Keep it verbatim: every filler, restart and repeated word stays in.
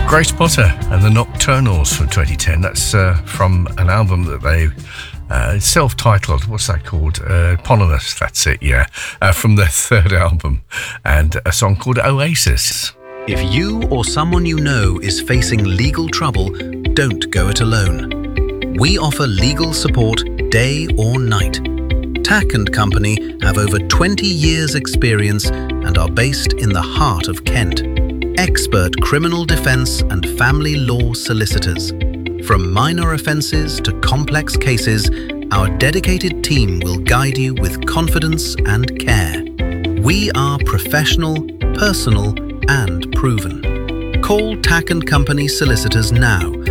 Grace Potter and the Nocturnals from twenty ten. That's uh, from an album that they uh, self-titled. What's that called? Uh, eponymous. That's it. Yeah, uh, from their third album, and a song called Oasis. If you or someone you know is facing legal trouble, don't go it alone. We offer legal support day or night. Tack and Company have over twenty years experience and are based in the heart of Kent. Expert criminal defense and family law solicitors. From minor offenses to complex cases, our dedicated team will guide you with confidence and care. We are professional, personal, and proven. Call Tack and Company solicitors now